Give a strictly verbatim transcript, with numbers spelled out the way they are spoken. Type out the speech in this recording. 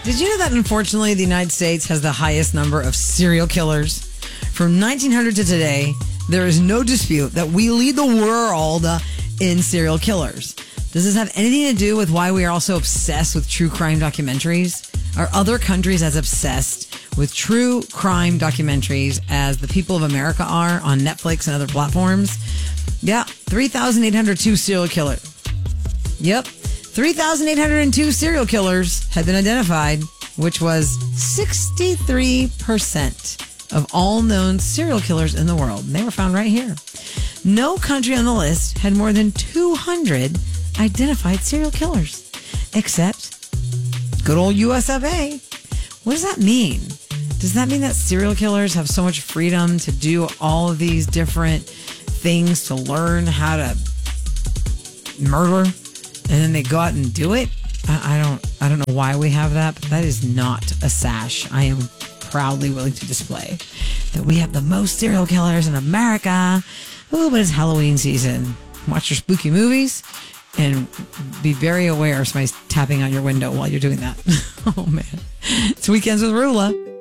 Did you know that unfortunately the United States has the highest number of serial killers? From nineteen hundred to today, there is no dispute that we lead the world in serial killers. Does this have anything to do with why we are also obsessed with true crime documentaries? Are other countries as obsessed with true crime documentaries as the people of America are on Netflix and other platforms? Yeah, three thousand eight hundred two serial killers. Yep, three thousand eight hundred two serial killers have been identified, which was sixty-three percent of all known serial killers in the world. And they were found right here. No country on the list had more than two hundred identified serial killers, except good old U S of A. What does that mean? Does that mean that serial killers have so much freedom to do all of these different things to learn how to murder, and then they go out and do it? I, I don't I don't know why we have that, but that is not a sash I am proudly willing to display. That we have the most serial killers in America. Ooh, but it's Halloween season. Watch your spooky movies and be very aware of somebody's tapping on your window while you're doing that. Oh, man. It's Weekends with Rula.